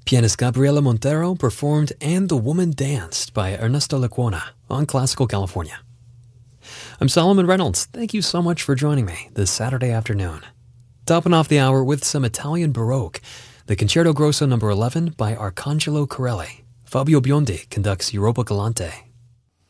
Pianist Gabriela Montero performed And the Woman Danced by Ernesto Lecuona on Classical California. I'm Solomon Reynolds. Thank you so much for joining me this Saturday afternoon. Topping off the hour with some Italian Baroque, the Concerto Grosso No. 11 by Arcangelo Corelli. Fabio Biondi conducts Europa Galante.